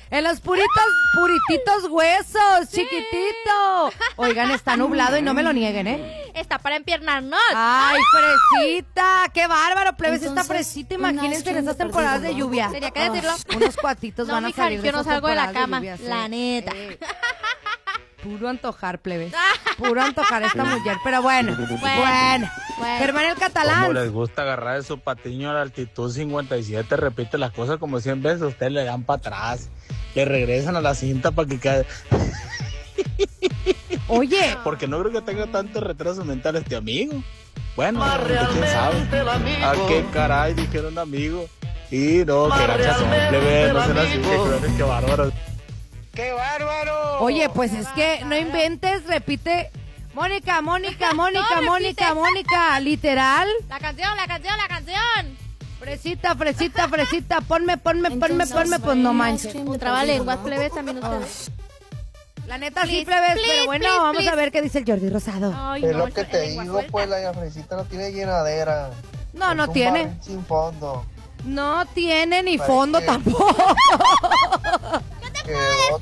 En los purititos huesos, chiquitito. Oigan, está nublado y no me lo nieguen, ¿eh? Está para empiernarnos. Ay, fresita, qué bárbaro, plebes, esta fresita, imagínense en estas temporadas de lluvia. Tenía que decirlo. Unos cuatitos No, van a mija, salir de yo no estas salgo de la temporadas cama, lluvias, la neta. Puro antojar, plebes. Puro antojar esta mujer, pero bueno. Germán el ¿Cómo Catalán. les gusta agarrar de su patiño a la altitud 57? Repite las cosas como 100 veces, ustedes le dan para atrás, le regresan a la cinta para que caiga. Oye, Porque no creo que tenga tanto retraso mental este amigo. Bueno, quién sabe. ¿A qué caray dijeron amigo? Y no, que gachas son, plebe, no sean así, que crueles, qué bárbaro. ¡Qué bárbaro! oye, pues es que no inventes, repite. Mónica, literal. La canción. Fresita, ponme, pues no manches. Traba lenguas, plebes, también ustedes. La neta sí, Please, plebes, please, pero bueno, please, vamos please. a ver qué dice el Jordi Rosado. Ay, Es no, lo que te lengua digo, suelta. pues la fresita no tiene llenadera. No, Es no un tiene. barril sin fondo. No tiene ni Parece fondo que- tampoco. Quedó